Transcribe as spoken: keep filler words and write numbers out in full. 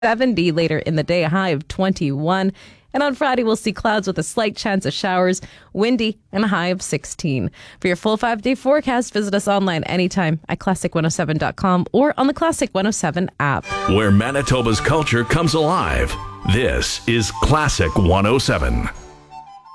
seventy later in the day, a high of twenty-one. And on Friday, we'll see clouds with a slight chance of showers, windy, and a high of sixteen. For your full five-day forecast, visit us online anytime at classic one oh seven dot com or on the Classic one oh seven app. Where Manitoba's culture comes alive, this is Classic one oh seven.